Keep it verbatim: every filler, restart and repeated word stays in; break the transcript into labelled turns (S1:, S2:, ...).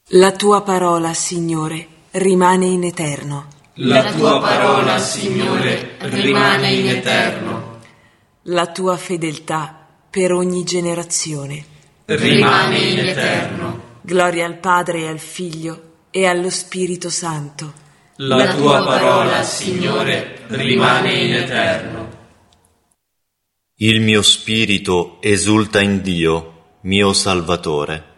S1: La tua parola, Signore, rimane in eterno.
S2: La tua parola, Signore, rimane in eterno.
S1: La tua fedeltà per ogni generazione
S2: rimane in eterno.
S1: Gloria al Padre e al Figlio e allo Spirito Santo.
S2: La tua parola, Signore, rimane in eterno.
S3: Il mio spirito esulta in Dio, mio Salvatore,